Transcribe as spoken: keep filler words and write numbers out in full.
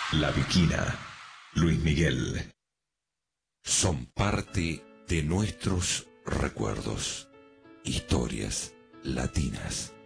La Bikina, Luis Miguel. Son parte de nuestros recuerdos. Historias latinas.